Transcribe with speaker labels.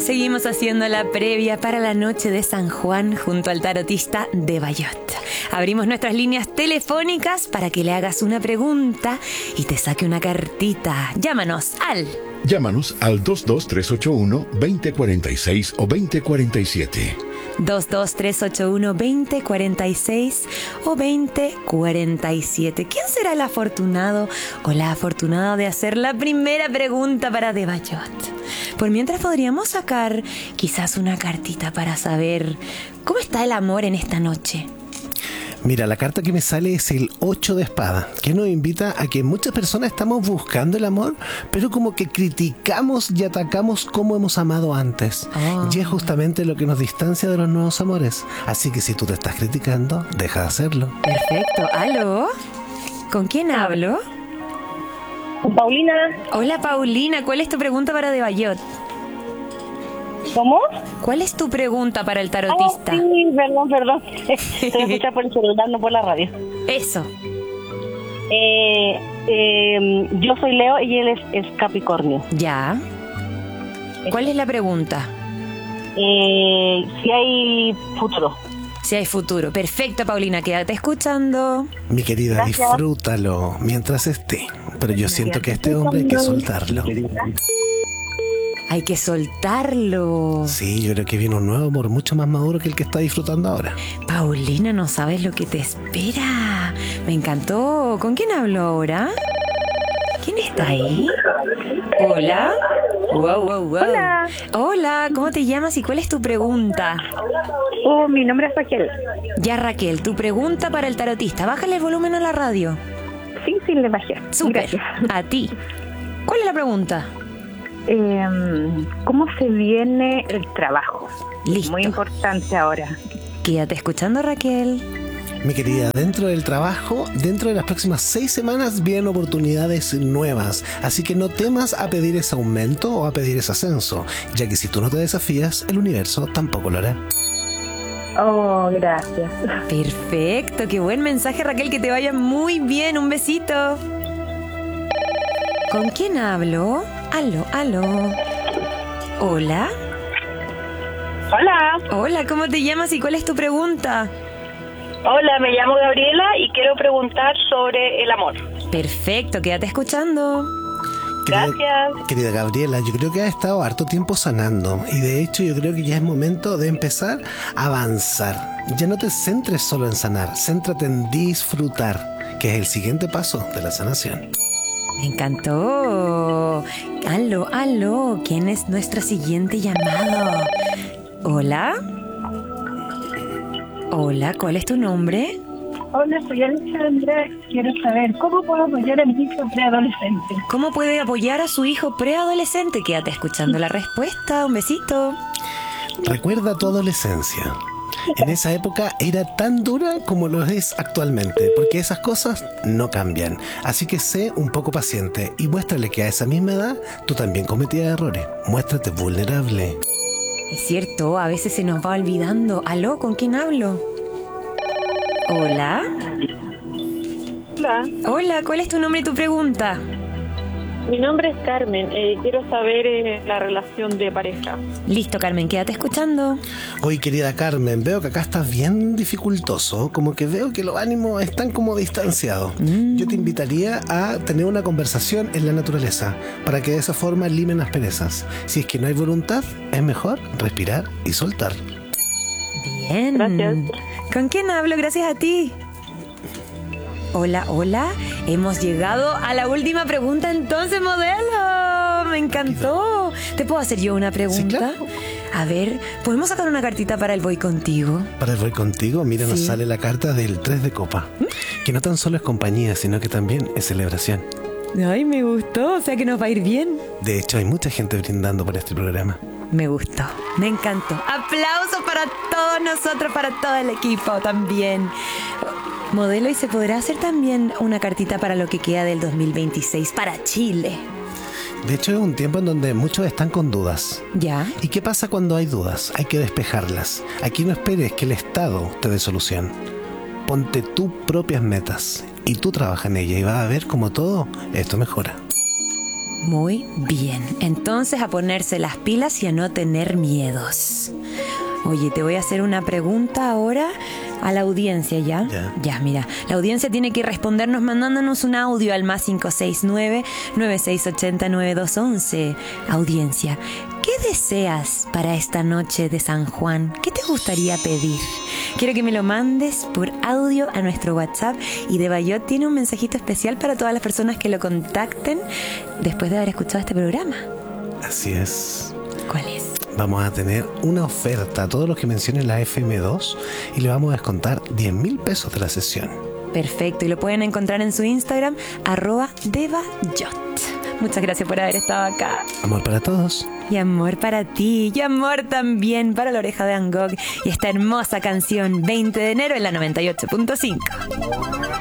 Speaker 1: Seguimos haciendo la previa para la noche de San Juan junto al tarotista de Bayot. Abrimos nuestras líneas telefónicas para que le hagas una pregunta y te saque una cartita. Llámanos al
Speaker 2: 22381-2046 o 2047.
Speaker 1: 22381-2046 o 2047. ¿Quién será el afortunado o la afortunada de hacer la primera pregunta para De Bayot? Por mientras podríamos sacar quizás una cartita para saber cómo está el amor en esta noche.
Speaker 3: Mira, la carta que me sale es el 8 de espada, que nos invita a que muchas personas estamos buscando el amor, pero como que criticamos y atacamos cómo hemos amado antes. Y es justamente lo que nos distancia de los nuevos amores. Así que si tú te estás criticando, deja de hacerlo.
Speaker 1: Perfecto. ¿Aló? ¿Con quién hablo?
Speaker 4: Con Paulina.
Speaker 1: Hola, Paulina. ¿Cuál es tu pregunta para De Bayot?
Speaker 4: ¿Cómo?
Speaker 1: ¿Cuál es tu pregunta para el tarotista?
Speaker 4: Sí, perdón. Se escucha por el celular, no por la radio.
Speaker 1: Eso.
Speaker 4: Yo soy Leo y él es Capricornio.
Speaker 1: Ya. ¿Cuál es la pregunta?
Speaker 4: Si hay futuro.
Speaker 1: Si hay futuro. Perfecto, Paulina, quédate escuchando.
Speaker 3: Mi querida,
Speaker 4: Gracias.
Speaker 3: Disfrútalo mientras esté. Pero yo siento que a este hombre hay que soltarlo.
Speaker 1: Hay que soltarlo.
Speaker 3: Sí, yo creo que viene un nuevo amor mucho más maduro que el que está disfrutando ahora.
Speaker 1: Paulina, no sabes lo que te espera. Me encantó. ¿Con quién hablo ahora? ¿Quién está ahí? Hola. Wow.
Speaker 4: Hola.
Speaker 1: Hola, ¿cómo te llamas y cuál es tu pregunta?
Speaker 4: Mi nombre es Raquel.
Speaker 1: Ya, Raquel, tu pregunta para el tarotista. Bájale el volumen a la radio.
Speaker 4: Sí, le bajé.
Speaker 1: Súper.
Speaker 4: Gracias.
Speaker 1: A ti. ¿Cuál es la pregunta?
Speaker 4: ¿Cómo se viene el trabajo?
Speaker 1: Listo.
Speaker 4: Muy importante ahora.
Speaker 1: Quédate escuchando, Raquel.
Speaker 3: Mi querida, dentro del trabajo, dentro de las próximas 6 semanas vienen oportunidades nuevas, así que no temas a pedir ese aumento o a pedir ese ascenso, ya que si tú no te desafías, el universo tampoco lo hará.
Speaker 4: Oh, gracias.
Speaker 1: Perfecto, qué buen mensaje, Raquel, que te vaya muy bien. Un besito. ¿Con quién hablo? Aló. Hola.
Speaker 4: Hola.
Speaker 1: Hola, ¿cómo te llamas y cuál es tu pregunta?
Speaker 4: Hola, me llamo Gabriela y quiero preguntar sobre el amor.
Speaker 1: Perfecto, quédate escuchando.
Speaker 4: Gracias.
Speaker 3: Querida Gabriela, yo creo que has estado harto tiempo sanando y de hecho yo creo que ya es momento de empezar a avanzar. Ya no te centres solo en sanar, céntrate en disfrutar, que es el siguiente paso de la sanación.
Speaker 1: Me encantó. Aló. ¿Quién es nuestro siguiente llamado? Hola. Hola, ¿cuál es tu nombre?
Speaker 5: Hola, soy Alexandra. Quiero saber cómo puedo apoyar a mi hijo preadolescente.
Speaker 1: ¿Cómo puede apoyar a su hijo preadolescente? Quédate escuchando la respuesta. Un besito.
Speaker 3: Recuerda tu adolescencia. En esa época era tan dura como lo es actualmente, porque esas cosas no cambian. Así que sé un poco paciente y muéstrale que a esa misma edad tú también cometías errores. Muéstrate vulnerable.
Speaker 1: Es cierto, a veces se nos va olvidando. Aló, ¿con quién hablo? Hola. Hola, ¿cuál es tu nombre y tu pregunta?
Speaker 6: Mi nombre es Carmen, quiero saber la relación de pareja.
Speaker 1: Listo, Carmen, quédate escuchando.
Speaker 3: Oye, querida Carmen, veo que acá estás bien dificultoso, como que veo que los ánimos están como distanciados. Yo te invitaría a tener una conversación en la naturaleza, para que de esa forma limen asperezas. Si es que no hay voluntad, es mejor respirar y soltar.
Speaker 1: Bien.
Speaker 6: Gracias.
Speaker 1: ¿Con quién hablo? Gracias a ti. Hola. Hemos llegado a la última pregunta entonces, modelo. Me encantó. ¿Te puedo hacer yo una pregunta?
Speaker 3: Sí, claro.
Speaker 1: A ver, ¿podemos sacar una cartita para el Voy Contigo?
Speaker 3: Para el Voy Contigo, mira, nos
Speaker 1: Sí.
Speaker 3: sale la carta del 3 de copa, que no tan solo es compañía, sino que también es celebración.
Speaker 1: Ay, me gustó. O sea que nos va a ir bien.
Speaker 3: De hecho, hay mucha gente brindando por este programa.
Speaker 1: Me gustó, me encantó. Aplausos para todos nosotros, para todo el equipo también. Modelo, y se podrá hacer también una cartita para lo que queda del 2026 para Chile.
Speaker 3: De hecho, es un tiempo en donde muchos están con dudas.
Speaker 1: ¿Ya?
Speaker 3: ¿Y qué pasa cuando hay dudas? Hay que despejarlas. Aquí no esperes que el Estado te dé solución. Ponte tus propias metas y tú trabaja en ella y vas a ver cómo todo esto mejora.
Speaker 1: Muy bien. Entonces a ponerse las pilas y a no tener miedos. Oye, te voy a hacer una pregunta ahora a la audiencia, ¿ya? Ya, mira. La audiencia tiene que respondernos mandándonos un audio al más 569-9680-9211. Audiencia, ¿qué deseas para esta noche de San Juan? ¿Qué te gustaría pedir? Quiero que me lo mandes por audio a nuestro WhatsApp, y Devayot tiene un mensajito especial para todas las personas que lo contacten después de haber escuchado este programa.
Speaker 3: Así es.
Speaker 1: ¿Cuál es?
Speaker 3: Vamos a tener una oferta a todos los que mencionen la FM2 y le vamos a descontar 10.000 pesos de la sesión.
Speaker 1: Perfecto, y lo pueden encontrar en su Instagram, @Devayot. Muchas gracias por haber estado acá.
Speaker 3: Amor para todos.
Speaker 1: Y amor para ti, y amor también para La Oreja de Van Gogh y esta hermosa canción 20 de enero en la 98.5.